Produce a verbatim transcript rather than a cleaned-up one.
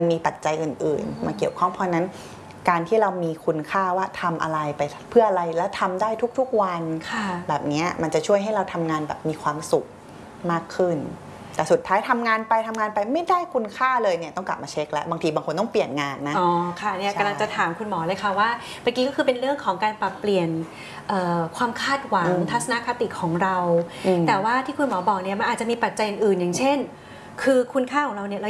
มีปัจจัยอื่นๆมาเกี่ยวข้องเพราะนั้นการที่เรามีคุณค่าว่าทำอะไรไปเพื่ออะไรและทำได้ทุกๆวันแบบนี้มันจะช่วยให้เราทำงานแบบมีความสุขมากขึ้นแต่สุดท้ายทำงานไปทำงานไปไม่ได้คุณค่าเลยเนี่ยต้องกลับมาเช็คแล้วบางทีบางคนต้องเปลี่ยนงานนะอ๋อค่ะเนี่ยกำลังจะถามคุณหมอเลยค่ะว่าเมื่อกี้ก็คือเป็นเรื่องของการปรับเปลี่ยนความคาดหวังทัศนคติของเราแต่ว่าที่คุณหมอบอกเนี่ยมันอาจจะมีปัจจัยอื่นอย่างเช่นคือคุณค่าของเราเนี่ย